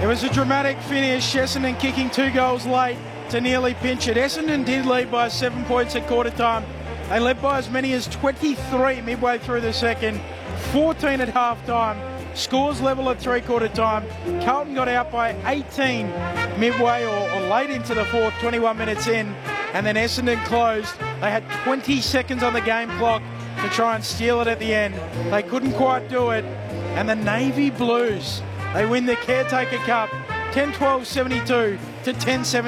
was a dramatic finish. Essendon kicking 2 goals late to nearly pinch it. Essendon did lead by 7 points at quarter time. They led by as many as 23 midway through the second, 14 at half time. Scores level at three-quarter time. Carlton got out by 18 midway or late into the fourth, 21 minutes in, and then Essendon closed. They had 20 seconds on the game clock to try and steal it at the end. They couldn't quite do it, and the Navy Blues, they win the Caretaker Cup 10-12-72 to 10-7.